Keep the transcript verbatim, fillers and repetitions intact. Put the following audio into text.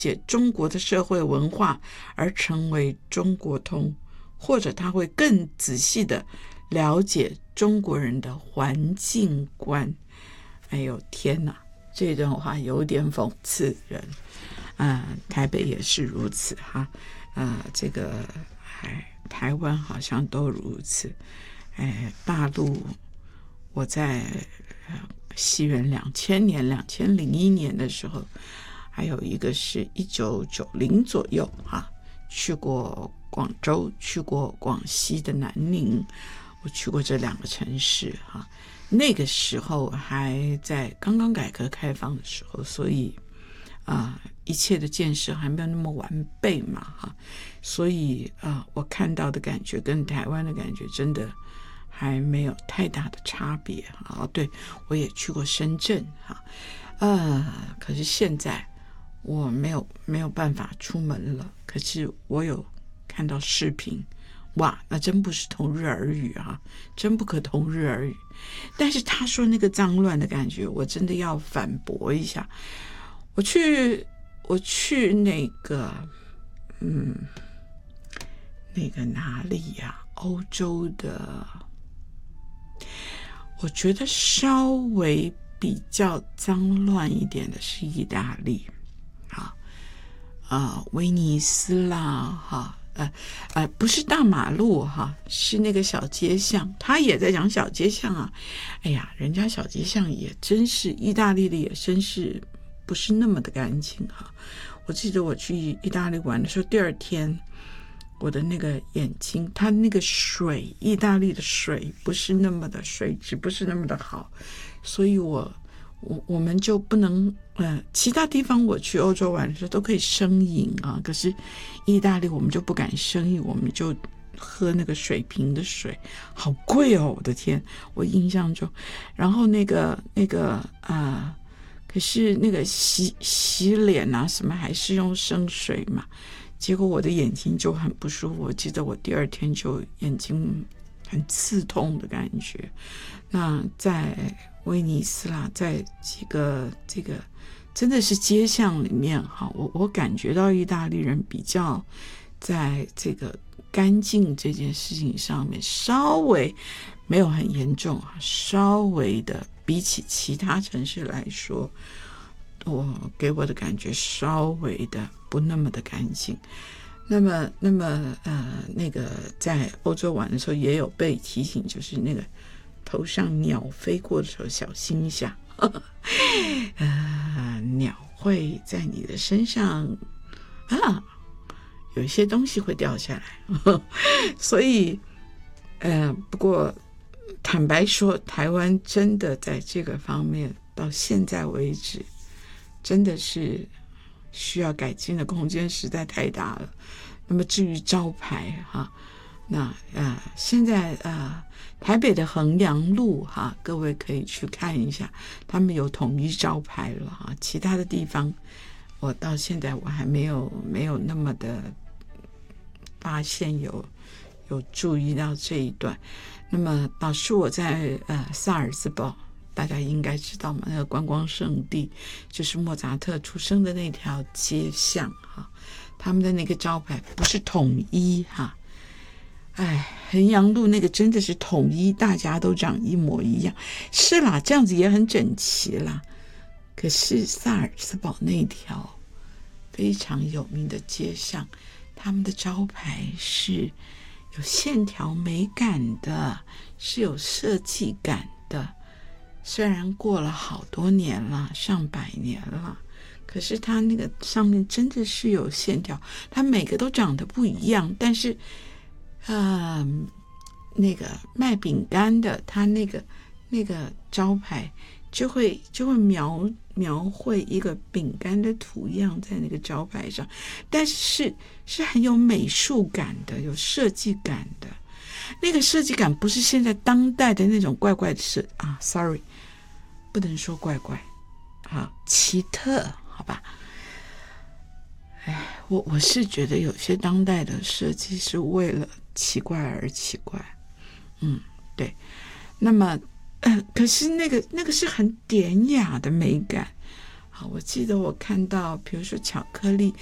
解中国的社会文化而成为中国通，或者他会更仔细的了解中国人的环境观。哎呦天哪，这段话有点讽刺人。呃，台北也是如此哈，呃，这个哎，台湾好像都如此。哎，大陆我在西元两千年、两千零一年的时候，还有一个是一九九零左右哈，去过广州，去过广西的南宁，我去过这两个城市哈。那个时候还在刚刚改革开放的时候，所以啊、呃，一切的建设还没有那么完备嘛哈，所以啊、呃，我看到的感觉跟台湾的感觉真的还没有太大的差别啊。对，我也去过深圳哈，呃，可是现在我没有没有办法出门了，可是我有看到视频，哇，那真不是同日而语啊，真不可同日而语。但是他说那个脏乱的感觉，我真的要反驳一下。我去，我去那个，嗯，那个哪里呀、啊？欧洲的，我觉得稍微比较脏乱一点的是意大利，啊，啊，威尼斯啦，哈。呃呃，不是大马路哈，是那个小街巷。他也在讲小街巷啊，哎呀，人家小街巷也真是，意大利的也真是不是那么的干净哈。我记得我去意大利玩的时候，第二天我的那个眼睛，它那个水，意大利的水不是那么的水质不是那么的好，所以我我我们就不能呃，其他地方我去欧洲玩的时候都可以生饮啊，可是意大利我们就不敢生饮，我们就喝那个水瓶的水，好贵哦，我的天！我印象中，然后那个那个啊、呃，可是那个洗洗脸啊什么还是用生水嘛，结果我的眼睛就很不舒服，我记得我第二天就眼睛很刺痛的感觉。那在威尼斯啦，在几个这个真的是街巷里面哈，我我感觉到意大利人比较在这个干净这件事情上面稍微没有很严重啊，稍微的比起其他城市来说，我给我的感觉稍微的不那么的干净。那么那么呃那个在欧洲玩的时候也有被提醒，就是那个头上鸟飞过的时候小心一下，呃，鸟会在你的身上啊，有一些东西会掉下来，所以呃，不过坦白说，台湾真的在这个方面到现在为止，真的是需要改进的空间实在太大了。那么至于招牌哈，那呃现在呃台北的衡阳路哈，各位可以去看一下，他们有统一招牌了哈。其他的地方，我到现在我还没有没有那么的发现有有注意到这一段。那么老师我在呃萨尔茨堡，大家应该知道嘛，那个观光胜地就是莫扎特出生的那条街巷哈，他们的那个招牌不是统一哈。哎，衡阳路那个真的是统一，大家都长一模一样。是啦，这样子也很整齐啦。可是萨尔茨堡那条非常有名的街巷，他们的招牌是有线条美感的，是有设计感的。虽然过了好多年了，上百年了，可是它那个上面真的是有线条，它每个都长得不一样，但是呃，那个卖饼干的，他那个那个招牌就会就会描描绘一个饼干的图样在那个招牌上，但是是很有美术感的，有设计感的。那个设计感不是现在当代的那种怪怪的设啊 ，sorry， 不能说怪怪，好奇特，好吧。哎，我我是觉得有些当代的设计是为了奇怪而奇怪，嗯，对。那么，呃，可是那个那个是很典雅的美感， 好，我记得我看到，比如说巧克力